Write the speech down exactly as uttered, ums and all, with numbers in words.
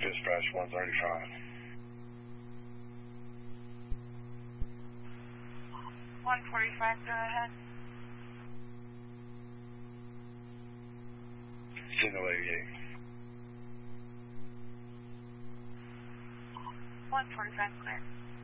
Dispatch one thirty-five. one forty-five, go ahead. Signal eighty-eight. one forty-five, clear.